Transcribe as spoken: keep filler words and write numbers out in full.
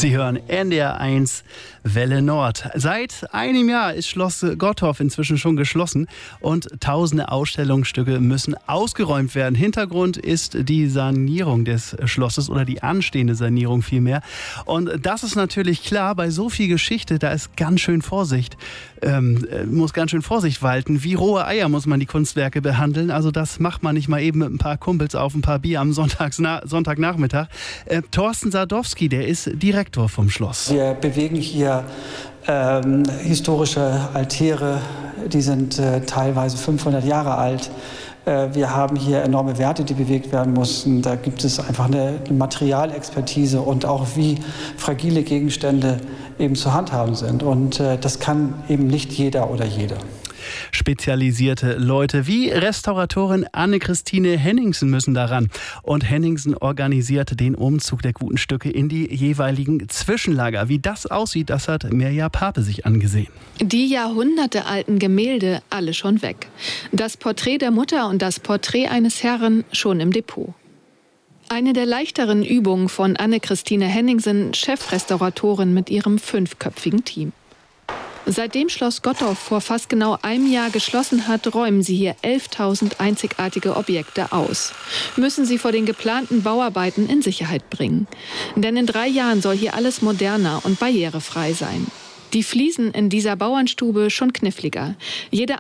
Sie hören N D R eins Welle Nord. Seit einem Jahr ist Schloss Gottorf inzwischen schon geschlossen und tausende Ausstellungsstücke müssen ausgeräumt werden. Hintergrund ist die Sanierung des Schlosses oder die anstehende Sanierung vielmehr. Und das ist natürlich klar, bei so viel Geschichte, da ist ganz schön Vorsicht, ähm, muss ganz schön Vorsicht walten. Wie rohe Eier muss man die Kunstwerke behandeln. Also das macht man nicht mal eben mit ein paar Kumpels auf ein paar Bier am Sonntagsna- Sonntagnachmittag. Äh, Thorsten Sadowski, der ist Direktor vom Schloss. Wir bewegen hier ähm, historische Altäre, die sind äh, teilweise fünfhundert Jahre alt. Äh, wir haben hier enorme Werte, die bewegt werden mussten. Da gibt es einfach eine, eine Materialexpertise und auch wie fragile Gegenstände eben zu handhaben sind. Und äh, das kann eben nicht jeder oder jede. Spezialisierte Leute wie Restauratorin Anne-Christine Henningsen müssen daran. Und Henningsen organisiert den Umzug der guten Stücke in die jeweiligen Zwischenlager. Wie das aussieht, das hat Mirja Pape sich angesehen. Die jahrhundertealten Gemälde, alle schon weg. Das Porträt der Mutter und das Porträt eines Herren schon im Depot. Eine der leichteren Übungen von Anne-Christine Henningsen, Chefrestauratorin mit ihrem fünfköpfigen Team. Seitdem Schloss Gottorf vor fast genau einem Jahr geschlossen hat, räumen sie hier elftausend einzigartige Objekte aus. Müssen sie vor den geplanten Bauarbeiten in Sicherheit bringen. Denn in drei Jahren soll hier alles moderner und barrierefrei sein. Die Fliesen in dieser Bauernstube schon kniffliger. Jede